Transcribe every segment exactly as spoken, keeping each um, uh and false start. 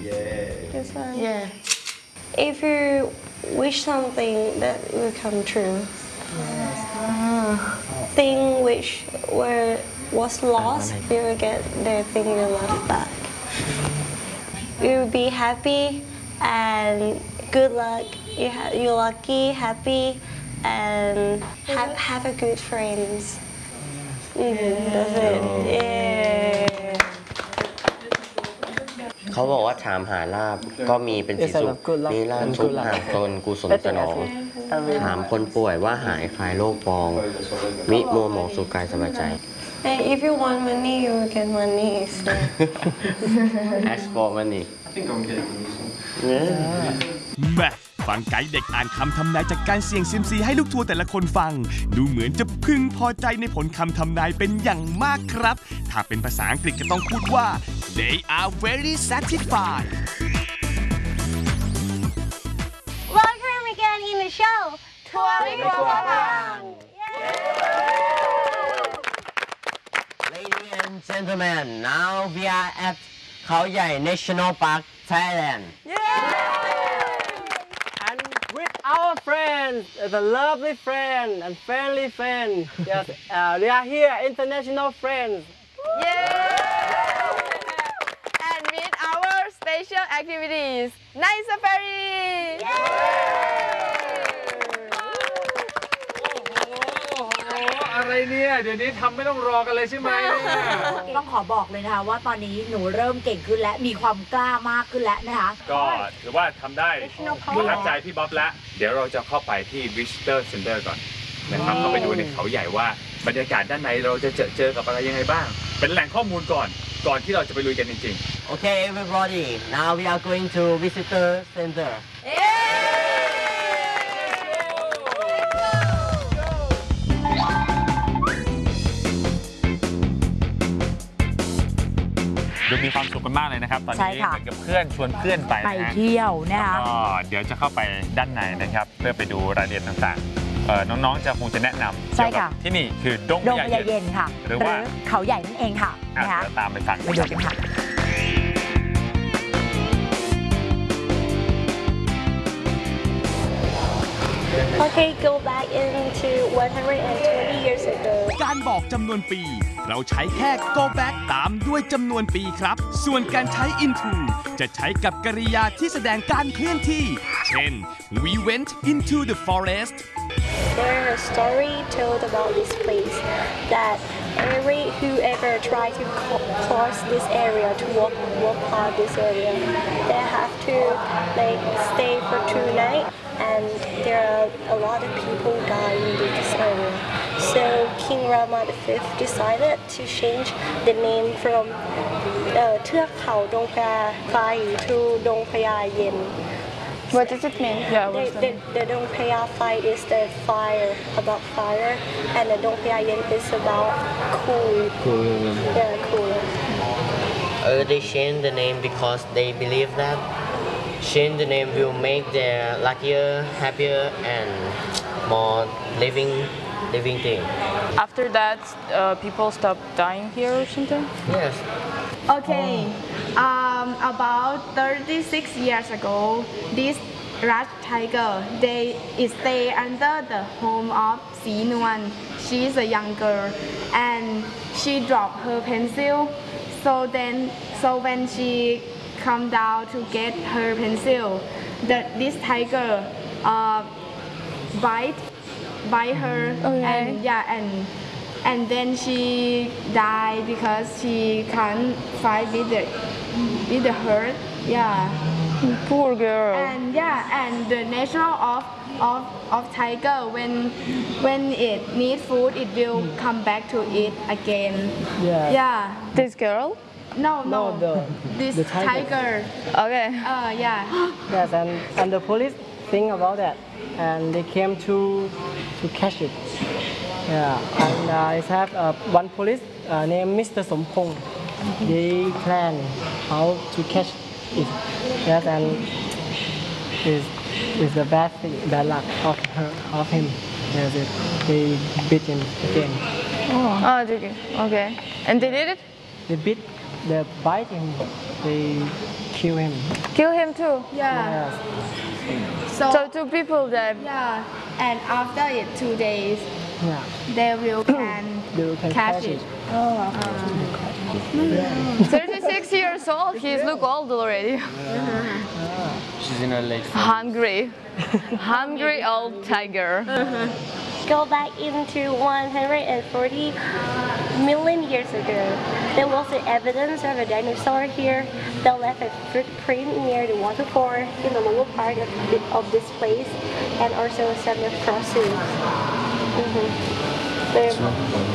This one. Yeah. If you wish something that will come true. Thing which were was lost, you will get the thing you love back. You will be happy and good luck. You ha you're lucky, happy, and have have a good friends. Mm, that's it. Yeah. เขาบอกว่าถามหาลาบก็มีเป็นสีสุขนี่ลาบทุกหางตนกุศลสนองถามคนป่วยว่าหายคลายโรคปองมิมัวหมองสุขกายสบายใจ And if you want money, you will get money. So. Ask for money. I think I'm getting money. แม่ฟังไกด์เด็กอ่านคำทำนายจากการเสี่ยงซิมซีให้ลูกทัวร์แต่ละคนฟังดูเหมือนจะพึงพอใจในผลคำทำนายเป็นอย่างมากครับถ้าเป็นภาษาอังกฤษก็ต้องพูดว่า they are very satisfied Welcome again in the show ทัวร์ไม่กลัวพัง Ladies and gentlemen, now we are at เขาใหญ่ National Park, Thailand. And with our friends, the lovely friend and friendly friend, yes, uh, they are here, international friends. Yeah! And with our special activities, Night Safari! Yeah! อะไรเนี่ยเดี๋ยวนี้ทำไม่ต้องรอกันเลยใช่ไหมต้องขอบอกเลยนะคะว่าตอนนี้หนูเริ่มเก่งขึ้นและมีความกล้ามากขึ้นแล้วนะคะก็ถือว่าทำได้ประทับใจพี่บ๊อบแล้วเดี๋ยวเราจะเข้าไปที่ Visitor Center ก่อนนะครับเข้าไปดูในเขาใหญ่ว่าบรรยากาศด้านในเราจะเจอเจอกับอะไรยังไงบ้างเป็นแหล่งข้อมูลก่อนก่อนที่เราจะไปลุยกันจริงๆ Okay, everybody. Now we are going to Visitor Center. ดูมีความสุขกันมากเลยนะครับตอนนี้เหมือนกับเพื่อนชวนเพื่อนไปไปเที่ยวนะคะก็เดี๋ยวจะเข้าไปด้านในนะครับเพื่อไปดูรายละเอียดต่างๆน้องๆจะคงจะแนะนำเกี่ยวกับที่นี่คือดงพญาเย็นค่ะหรือว่าเขาใหญ่นั่นเองค่ะนะคะตามไปฟังไปดูกันค่ะ Okay, go back into one hundred twenty years ago. การบอกจำนวนปีเราใช้แค่ go back ตามด้วยจำนวนปีครับส่วนการใช้ into จะใช้กับกริยาที่แสดงการเคลื่อนที่เช่น we went into the forest There's a story told about this place that every whoever try to cross this area to walk walk past this area, they have to like stay for two nights, and there are a lot of people dying in this area. So King Rama the Fifth decided to change the name from เทือกเขาดงพญาไฟ to ดงพญาเย็น What does it mean? Yeah, the, the, the Dong Phaya fight is the fire, about fire, and the Dong Phaya Yen is about cool. Cool. Yeah, cool. Uh, they change the name because they believe that change the name will make them luckier, happier, and more living, living thing. After that, uh, people stop dying here or something? Yes. Okay, um, about thirty-six years ago, this rat tiger, they stay under the home of Si Nuan. She's a young girl, and she dropped her pencil. So then, so when she come down to get her pencil, the, this tiger uh, bite, bite her, okay. and yeah, and. And then she died because she can't fight with the with the hurt. Yeah. Poor girl. And yeah, and the nature of of of tiger when when it needs food, it will come back to eat again. Yeah. Yeah. This girl? No, no. No, the this the tiger. tiger. Okay. Uh, yeah. Yes, and and the police think about that, and they came to to catch it. Yeah, and uh, I have uh, one police uh, named Mister Sompong. They plan how to catch it. Yes, and it's, it's the bad thing, bad luck of her, of him. Yes, it, they beat him again. Oh, oh okay. Okay. And they did it? They beat, they bite him. they kill him. Kill him too. Yeah. Yes. So, So two people died. yeah, and after it two days, Yeah. they will can They can catch catch it. it. thirty-six years old. He's look old already. She's in her late Hungry. Hungry old tiger. Go back into one hundred forty million years ago. There was the evidence of a dinosaur here that left a footprint near the waterfall in the lower part of, the, of this place, and also some fossils. Mm-hmm. So,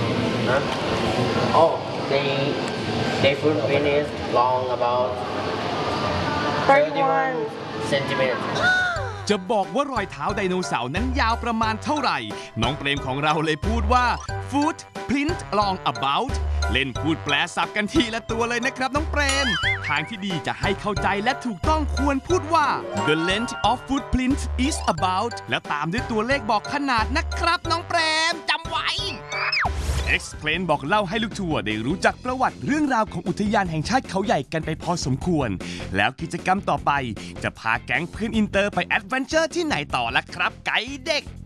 Oh, they they footprint is long about thirty-one centimeters. จะบอกว่ารอยเท้าไดโนเสาร์นั้นยาวประมาณเท่าไหร่ น้องเปรมของเราเลยพูดว่า footprint long about เล่นพูดแปลศัพท์กันทีละตัวเลยนะครับน้องเปรม ทางที่ดีจะให้เข้าใจและถูกต้องควรพูดว่า the length of footprint is about แล้วตามด้วยตัวเลขบอกขนาดนะครับน้องเปรมจำไว้ Explain บอกเล่าให้ลูกทัวร์ได้รู้จักประวัติเรื่องราวของอุทยานแห่งชาติเขาใหญ่กันไปพอสมควร แล้วกิจกรรมต่อไปจะพาแก๊งเพื่อนอินเตอร์ไปแอดเวนเจอร์ที่ไหนต่อล่ะครับไกด์เด็ก